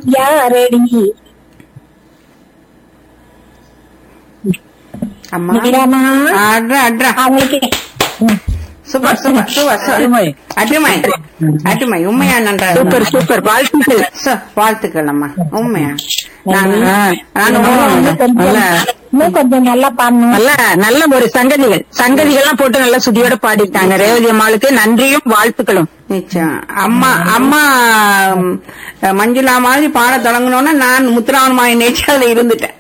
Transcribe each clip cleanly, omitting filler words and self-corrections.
யாரடி அம்மா மீராமா அட்ரா அட்ரா அவங்களுக்கு சூப்பர் சூப்பர் சூப்பர் அருமை. அட்டுமை அட்டுமை உண்மையா நன்றாக சூப்பர் சூப்பர் வாழ்த்துக்கள். வாழ்த்துக்கள் அம்மா உண்மையா நான் இன்னும் கொஞ்சம் நல்லா பாடணும். நல்ல நல்ல ஒரு சங்கதிகள்லாம் போட்டு நல்ல சுதியோட பாடிட்டாங்க. ரேவதி அம்மாளுக்கு நன்றியும் வாழ்த்துக்களும். நிச்சயம். அம்மா அம்மா மஞ்சுளா மாதிரி பாட தொடங்கணும்னா நான் முத்துராமன் மாய நேச்சால இருந்துட்டேன்.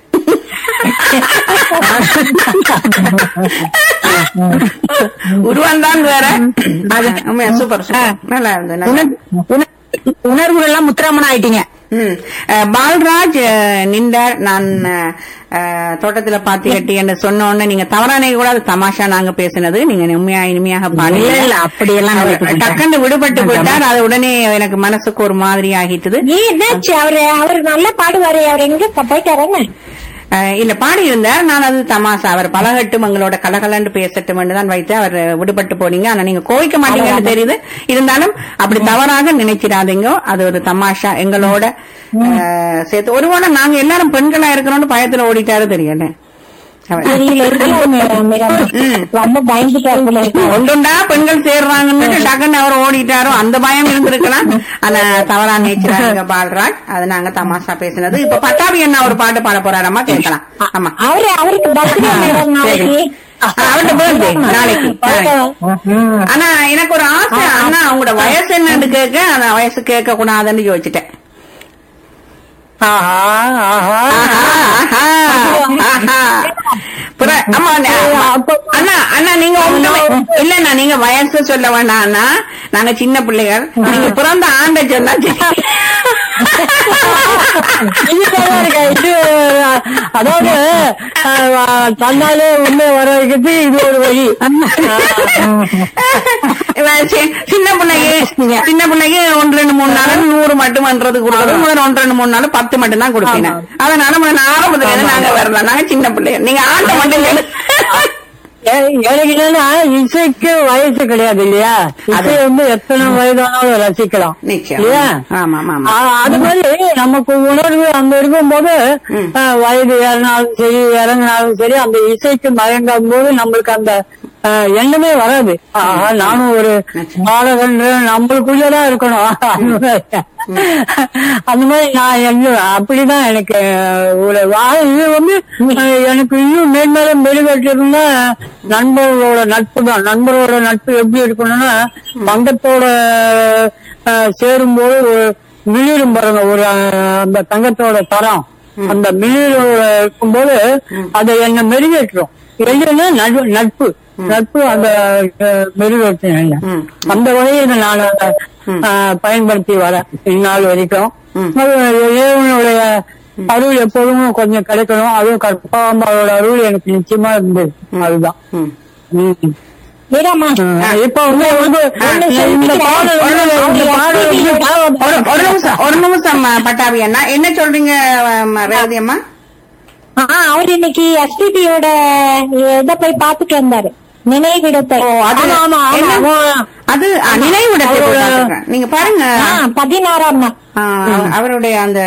உருவந்தான் வேற. சூப்பர் சூப்பர் நல்லா இருந்தது. உணர்வுகள் எல்லாம் முத்துராமன் ஆயிட்டீங்க. பால்ராஜ் நின்றார். நான் தோட்டத்துல பாத்தி கட்டி என்று சொன்ன உடனே நீங்க தவறானே கூட அது தமாஷா நாங்க பேசினது. நீங்க இனிமையாக பாடி அப்படியெல்லாம் டக்குன்னு விடுபட்டு போயிட்டார். அது உடனே எனக்கு மனசுக்கு ஒரு மாதிரி ஆகிட்டது. என்னாச்சு? அவரு நல்லா பாடுவாரு. அவர் எங்க போயிட்டாருன்னு இல்ல பாடி இருந்தார். நான் அது தமாசா அவர் பழகட்டும் எங்களோட கலகலன்னு பேசட்டும் தான் வைத்து அவர் விடுபட்டு போனீங்க. ஆனா நீங்க கோவிக்க மாட்டீங்கன்னு தெரியுது. இருந்தாலும் அப்படி தவறாக நினைச்சிடாதீங்க. அது ஒரு தமாஷா எங்களோட சேர்த்து. ஒருவேளை நாங்க எல்லாரும் பெண்களா இருக்கிறோம்னு பயத்துல ஓடிட்டாரு தெரியல. ரொம்ப பயந்துட்டாரு. ஒன்றுண்டா பெண்கள் சேர்றாங்கன்னு டக்குன்னு அவர் ஓடிட்டாரோ அந்த பயம் இருந்திருக்கலாம். ஆனா தவறா நேச்சுறாங்க பால்ராஜ். அது நாங்க தமாஷா பேசினது. இப்ப பட்டாபி என்ன ஒரு பாட்டு பாட போறாரம்மா கேட்கலாம். ஆமா அவருக்கு அவர்கிட்ட பேர்தே நாளைக்கு. ஆனா எனக்கு ஒரு ஆசை. ஆனா அவங்களோட வயசு என்னன்னு கேட்க அந்த வயசு கேட்க கூடாதுன்னு யோசிச்சுட்டேன். அண்ணா அண்ணா நீங்க இல்லண்ணா நீங்க வயசு சொல்ல வேண்டாம்னா நாங்க சின்ன பிள்ளைகள். நீங்க பிறந்த ஆண்டை சொன்னா அதாவது தன்னாலே உண்மை வர வைக்கிறது இது ஒரு வழி. சின்ன பிள்ளைக்கு 1-2-3 நாள் 100 மட்டும் பண்றது கொடுக்கறது. 1-2-3 நாள் 10 மட்டும் தான் கொடுப்பீங்க. அதனால ஆரம்பத்துல நாங்க வரலாம். நாங்க சின்ன பிள்ளைங்க. நீங்க ஆட்டை மட்டும் எனக்கு என்னன்னா இசைக்கு வயசு கிடையாது இல்லையா? இசை எத்தனை வயதானாலும் ரசிக்கலாம் இல்லையா? அது மாதிரி நமக்கு உணர்வு அங்க இருக்கும் போது வயது ஏறினாலும் சரி இறங்கினாலும் சரி அந்த இசைக்கு மயங்கும் போது நம்மளுக்கு அந்த எண்ணமே வராது. நானும் ஒரு பாடகன் நம்மளுக்குள்ளதான் இருக்கணும். அந்த மாதிரி நான் அப்படிதான் எனக்கு ஒரு இது எனக்கு இன்னும் மேன்மேலும் மெருகேற்றிருந்தா நண்பர்களோட நட்பு தான். நண்பரோட நட்பு எப்படி இருக்கணும்னா தங்கத்தோட சேரும்போது மிளிரும் பாருங்க ஒரு அந்த தங்கத்தோட தரம் அந்த மிளிரோட இருக்கும்போது அதை என்ன மெருகேற்றும். இல்லைன்னா நட்பு நட்பு அந்த மெருகேற்ற அந்த வகையை நான் பயன்படுத்தி வரேன் இந்நாள் வரைக்கும். இறைவனுடைய அருள் எப்போதும் கொஞ்சம் கிடைக்கணும். அதுவும் கற்பாம்பாவோட அருள் எனக்கு நிச்சயமா இருந்தது. அதுதான் இப்ப ஒரு நிமிஷம் பட்டாபி அண்ணா என்ன சொல்றீங்க ரேவதி அம்மா? அவர் இன்னைக்கு எஸ்பிபியோட இதை போய் பாத்துட்டு வந்தாரு. நினைவிடத்தை. அது நினைவிடத்தை நீங்க பாருங்க. 16ஆம் அவருடைய அந்த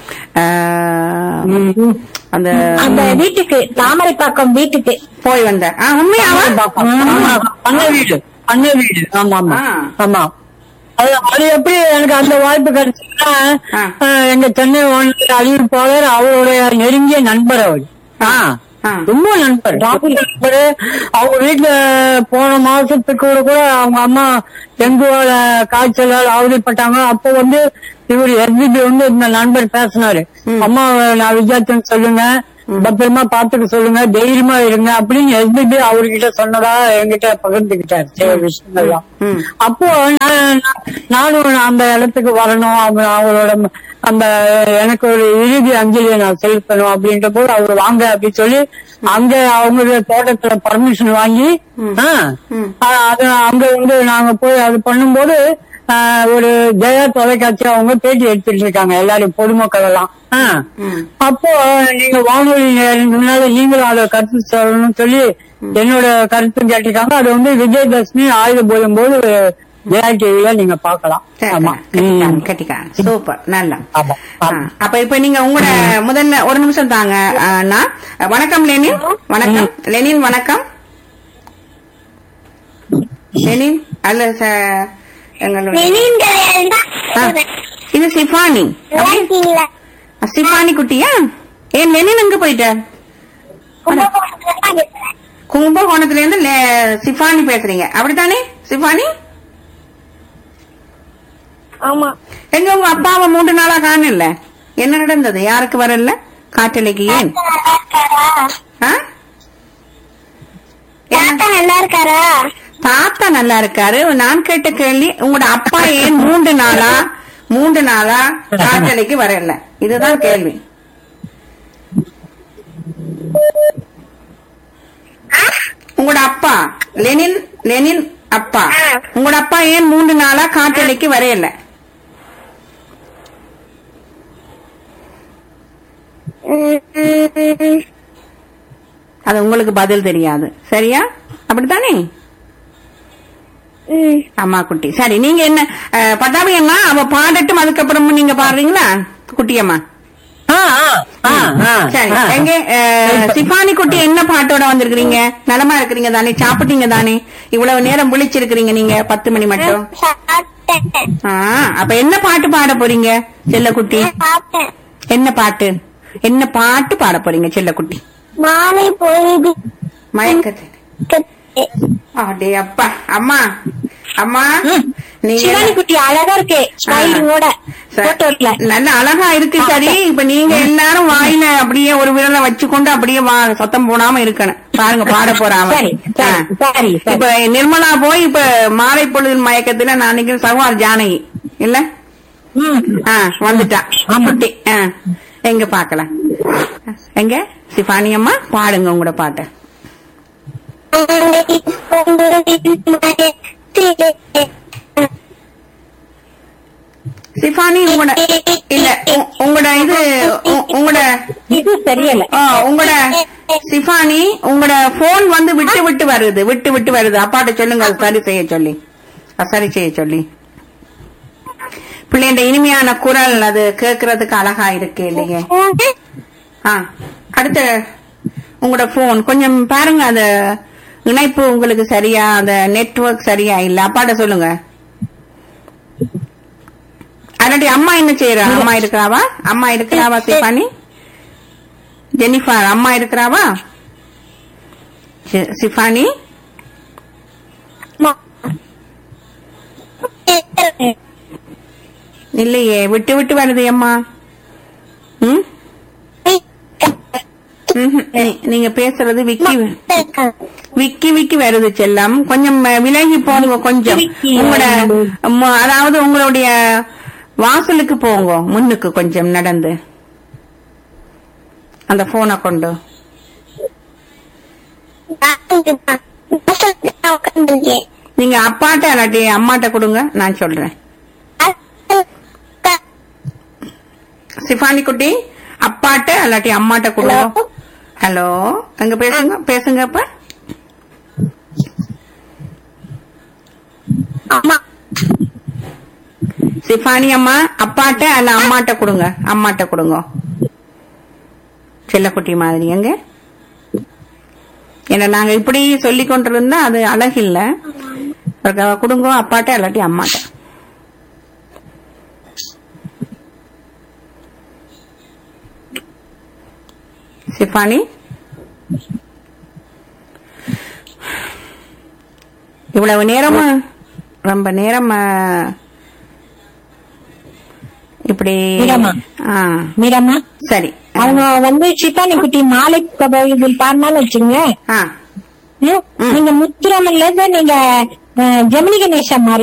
அந்த அந்த வீட்டுக்கு தாமரைப்பாக்கம் வீட்டுக்கு போய் வந்தார். உண்மையாவா? பண்ண வீடு. ஆமா ஆமா ஆமா. அது எப்படி எனக்கு அந்த வாய்ப்பு கிடைச்சுன்னா எங்க சென்னை அறிவிப்பாளர் அவருடைய நெருங்கிய நண்பர் அவர். ரொம்ப நண்பர் நண்பர். அவங்க வீட்டுல போன மாசத்துக்கு கூட அவங்க அம்மா டெங்குவால காய்ச்சலால் அவதிப்பட்டாங்க. அப்போ இவர் எஸ்பிபி இந்த நண்பர் பேசினாரு. அம்மா நான் விஜயாத்தன் சொல்லுங்க, பத்திரமா பாத்துக்க சொல்லுங்க, தைரியமா இருங்க அப்படின்னு எஸ்பிபி அவர்கிட்ட சொன்னதா என்கிட்ட பகிர்ந்துகிட்டாரு சில விஷயங்கள்லாம். அப்போ நானும் அந்த இடத்துக்கு வரணும், அவரோட அந்த எனக்கு ஒரு இறுதி அஞ்சலியை நான் செலுத்தணும் அப்படின்ற போது அவர் வாங்க அப்படின்னு சொல்லி அங்க அவங்களுடைய தோட்டத்துல பர்மிஷன் வாங்கி அங்க நாங்க போய் அது பண்ணும்போது ஒரு ஜெயா தொலைக்காட்சி அவங்க பேட்டி எடுத்துட்டு இருக்காங்க எல்லாரும் பொதுமக்கள் எல்லாம். அப்போ நீங்க வானொலி முன்னால நீங்களும் அதை கருத்து சொல்லணும்னு சொல்லி என்னோட கருத்து கேட்டிருக்காங்க. அது விஜயதசமி ஆயுத போதும் போது ஜெயா டிவில நீங்க பாக்கலாம். ஆமா, கட்டிக்காரன் சூப்பர், நல்லா. ஆமா. அப்ப இப்ப நீங்க உங்களோட முதல்ல ஒரு நிமிஷம் தாங்க அண்ணா. வணக்கம் லெனின். வணக்கம் லெனின். வணக்கம் லெனின். அல்ல எங்களுடைய இது சிஃபானி. சிஃபானி குட்டியா? ஏன் லெனின் எங்க போயிட்டார்? கும்பகோணத்துல இருந்து சிஃபானி பேசுறீங்க அப்படித்தானே சிஃபானி? ஆமா. எங்க உங்க அப்பாவை 3 நாளா காணல, என்ன நடந்தது? யாருக்கு வரல காட்டலைக்கு? ஏன் நல்லா இருக்காரா? தாத்தா நல்லா இருக்காரு. நான் கேட்ட கேள்வி, உங்களோட அப்பா ஏன் 3 நாளா காட்டலைக்கு வரல? இதுதான் கேள்வி. உங்களோட அப்பா லெனின் அப்பா, உங்களோட அப்பா ஏன் 3 நாளா காட்டலைக்கு வரையல? அது உங்களுக்கு பதில் தெரியாது, சரியா? அப்படித்தானே? அம்மா குட்டி. சரி, நீங்க என்ன பட்டாபி அண்ணா அவ பாடட்டும், அதுக்கப்புறம் நீங்க பாடுறீங்களா குட்டியம்மா? சரி, எங்க சிஃபானி குட்டி என்ன பாட்டோட வந்திருக்கீங்க? நலமா இருக்கிறீங்க தானே? சாப்பிட்டீங்க தானே? இவ்வளவு நேரம் விழிச்சிருக்கிறீங்க நீங்க 10 மணி மட்டும். அப்ப என்ன பாட்டு பாட போறீங்க செல்ல குட்டி? என்ன பாட்டு பாட போறீங்க செல்ல குட்டி? மாலை பொழுது மயக்கத்தை. அடே அப்பா. அம்மா அம்மா சிவானி குட்டி அழகா இருக்கு, நல்ல அழகா இருக்கு. சரி, இப்ப நீங்க எல்லாரும் வாயில அப்படியே ஒரு விரலை வச்சுக்கொண்டு அப்படியே சத்தம் போடாம இருக்கணும். பாருங்க, பாட போறாம. இப்ப நிர்மலா போய் இப்ப மாலை பொழுது மயக்கத்துல நான் நினைக்கிறேன் சகவார் ஜானகி இல்ல வந்துட்டா குட்டி. எங்க பாக்கலாம், எங்க சிஃபானி அம்மா பாடுங்க உங்களோட பாட்டை. சிஃபானி உங்களோட இல்ல, உங்களோட இது தெரியல. உங்களோட சிஃபானி உங்களோட போன் வந்து விட்டு வருது. அப்பாட்ட சொல்லுங்க சரி செய்ய சொல்லி. பிள்ளைண்ட இனிமையான குரல் அது கேக்குறதுக்கு அழகா இருக்கு இல்லையே. அடுத்த உங்களோட போன் கொஞ்சம் பாருங்க, அந்த இணைப்பு உங்களுக்கு சரியா, அந்த நெட்வொர்க் சரியா இல்ல. அப்பாட்ட சொல்லுங்க. அதனாடி அம்மா என்ன செய்யறா? அம்மா இருக்கிறாவா சிஃபானி? ஜெனிஃபர் அம்மா இருக்கிறாவா? சிஃபானி இல்லையே, விட்டு வருது அம்மா. நீங்க பேசுறது விக்கி வருது செல்லம். கொஞ்சம் விலகி போங்க கொஞ்சம். உங்களோட அதாவது உங்களுடைய வாசலுக்கு போங்க, முன்னுக்கு கொஞ்சம் நடந்து அந்த போனை கொண்டு. நீங்க அப்பாட்ட இல்லாட்டி அம்மாட்ட கொடுங்க, நான் சொல்றேன். சிஃபானி குட்டி அப்பாட்ட இல்லாட்டி அம்மாட்ட கொடுங்க. ஹலோ, அங்க பேசுங்க அப்ப. சிஃபானி அம்மா அப்பாட்ட அல்ல அம்மாட்ட கொடுங்க. செல்லக்குட்டி மாதிரி எங்க என்ன நாங்க இப்படி சொல்லி கொண்டிருந்தா அது அழகில்ல. கொடுங்க அப்பாட்ட இல்லாட்டி அம்மாட்ட. சிஃபானி இவ்வளவு நேரமா ரொம்ப நேரம் இப்படி மீரம்மா சரி. அவங்க வந்து சித்தானி குட்டி மாலை பாடினாலும் வச்சுங்க. நீங்க முத்துராமன்ல இருந்து நீங்க ஜெமினி கணேசன் மாதிரி.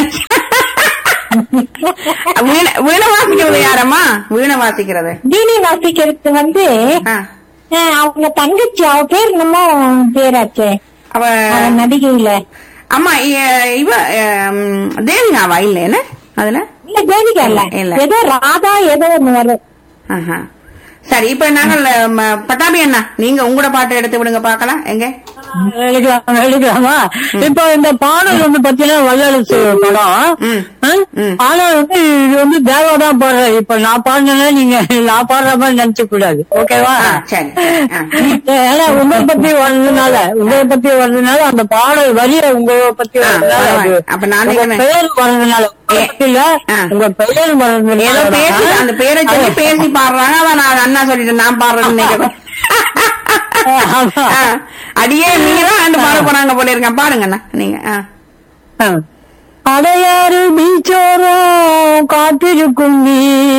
வீணை வாசிக்கிறது யாரம்மா? வீணை வாசிக்கிறது வீணை வாசிக்கிறது வந்து அவங்க தங்கச்சி, அவ பேர் என்னமோ பேராச்சு, அவ நடிகையில. அம்மா இவ தேவிகாவா? இல்ல என்ன அதுல? இல்ல தேவிகா இல்ல, ஏதோ ராதா ஏதோ ஒண்ணு வரும். சரி, இப்ப நாங்கள் பட்டாபி அண்ணா நீங்க உங்களோட பாட்டை எடுத்து விடுங்க பாக்கலாம். எங்க எழுதிக்கலாமா? இப்போ இந்த பாடல் வந்து பாத்தீங்கன்னா வல்லரசு படம். ஆனா வந்து இது வந்து தேவா தான் பாடுற. இப்ப நான் பாடினா நீங்க நான் பாடுற மாதிரி நினைச்ச கூடாது. ஓகேவா? ஏன்னா உங்களை பத்தி வர்றதுனால அந்த பாடல் வரிய உங்களை பத்தி வர்றதுனால பெயர் வர்றதுனால இல்ல உங்க பெயர் வர்றதுனால அந்த பேரை சொல்லி பேசி பாடுறாங்க. அதான் நான் அண்ணா சொல்லிட்டு நான் பாடுறேன்னு அடியே நீங்க தான் பாட போறாங்க போல இருக்கேன். பாருங்கண்ணா நீங்க. அடையாறு பீச்சோரம் காத்திருக்கும் நீ